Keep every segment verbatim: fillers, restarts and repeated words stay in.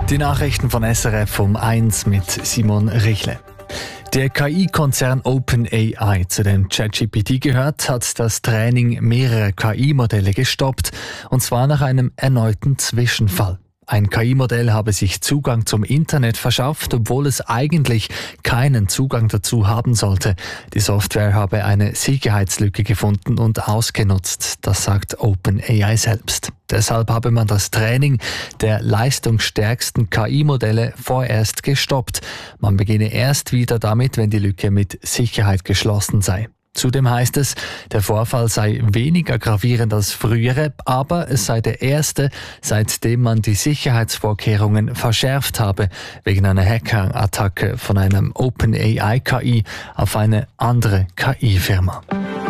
Die Nachrichten von S R F um eins mit Simon Richle. Der K I-Konzern OpenAI, zu dem ChatGPT gehört, hat das Training mehrerer K I-Modelle gestoppt, und zwar nach einem erneuten Zwischenfall. Ein K I-Modell habe sich Zugang zum Internet verschafft, obwohl es eigentlich keinen Zugang dazu haben sollte. Die Software habe eine Sicherheitslücke gefunden und ausgenutzt, das sagt OpenAI selbst. Deshalb habe man das Training der leistungsstärksten K I-Modelle vorerst gestoppt. Man beginne erst wieder damit, wenn die Lücke mit Sicherheit geschlossen sei. Zudem heißt es, der Vorfall sei weniger gravierend als frühere, aber es sei der erste, seitdem man die Sicherheitsvorkehrungen verschärft habe, wegen einer Hackerattacke von einem OpenAI-K I auf eine andere K I-Firma.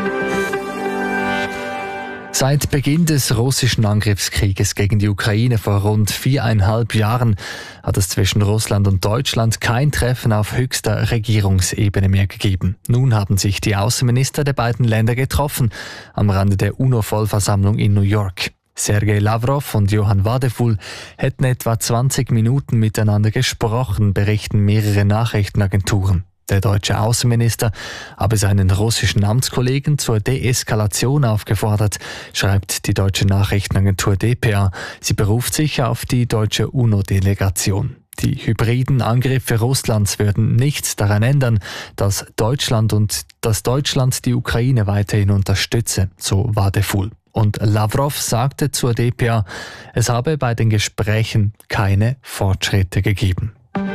Seit Beginn des russischen Angriffskrieges gegen die Ukraine vor rund viereinhalb Jahren hat es zwischen Russland und Deutschland kein Treffen auf höchster Regierungsebene mehr gegeben. Nun haben sich die Außenminister der beiden Länder getroffen, am Rande der UNO-Vollversammlung in New York. Sergei Lavrov und Johann Wadefull hätten etwa zwanzig Minuten miteinander gesprochen, berichten mehrere Nachrichtenagenturen. Der deutsche Außenminister habe seinen russischen Amtskollegen zur Deeskalation aufgefordert, schreibt die deutsche Nachrichtenagentur D P A. Sie beruft sich auf die deutsche UNO-Delegation. Die hybriden Angriffe Russlands würden nichts daran ändern, dass Deutschland und dass Deutschland die Ukraine weiterhin unterstütze, so Wadefull. Und Lavrov sagte zur D P A, es habe bei den Gesprächen keine Fortschritte gegeben.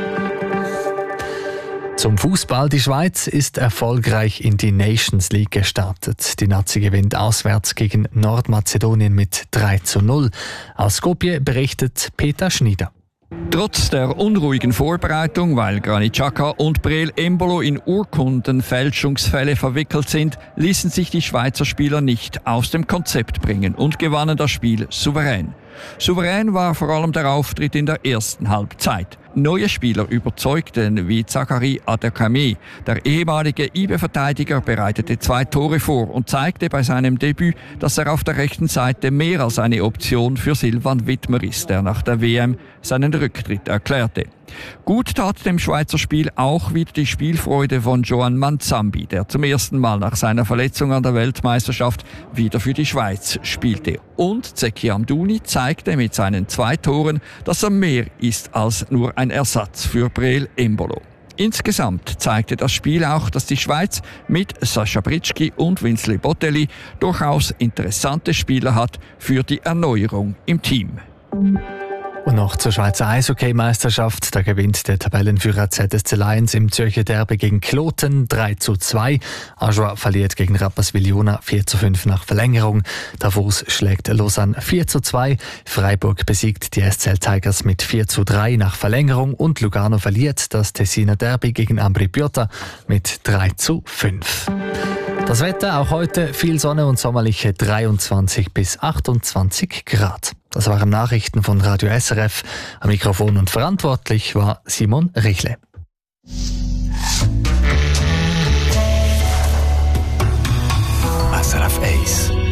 Zum Fußball. Die Schweiz ist erfolgreich in die Nations League gestartet. Die Nazi gewinnt auswärts gegen Nordmazedonien mit drei zu null. Aus Skopje berichtet Peter Schnieder. Trotz der unruhigen Vorbereitung, weil Granit Xhaka und Breel Embolo in Urkundenfälschungsfälle verwickelt sind, ließen sich die Schweizer Spieler nicht aus dem Konzept bringen und gewannen das Spiel souverän. Souverän war vor allem der Auftritt in der ersten Halbzeit. Neue Spieler überzeugten wie Zachary Adekame. Der ehemalige I B-Verteidiger bereitete zwei Tore vor und zeigte bei seinem Debüt, dass er auf der rechten Seite mehr als eine Option für Silvan Wittmer ist, der nach der W M seinen Rücktritt erklärte. Gut tat dem Schweizer Spiel auch wieder die Spielfreude von Joan Manzambi, der zum ersten Mal nach seiner Verletzung an der Weltmeisterschaft wieder für die Schweiz spielte. Und Zeki Amdouni zeigte mit seinen zwei Toren, dass er mehr ist als nur ein Ersatz für Breel Embolo. Insgesamt zeigte das Spiel auch, dass die Schweiz mit Sascha Britschki und Winsley Botelli durchaus interessante Spieler hat für die Erneuerung im Team. Und noch zur Schweizer Eishockey-Meisterschaft. Da gewinnt der Tabellenführer Z S C Lions im Zürcher Derby gegen Kloten drei zu zwei. Ajoie verliert gegen Rapperswil-Jona vier zu fünf nach Verlängerung. Davos schlägt Lausanne vier zu zwei. Freiburg besiegt die S C L Tigers mit vier zu drei nach Verlängerung. Und Lugano verliert das Tessiner Derby gegen Ambri Piotta mit drei zu fünf. Das Wetter auch heute viel Sonne und sommerliche dreiundzwanzig bis achtundzwanzig Grad. Das waren Nachrichten von Radio S R F. Am Mikrofon und verantwortlich war Simon Richle. S R F eins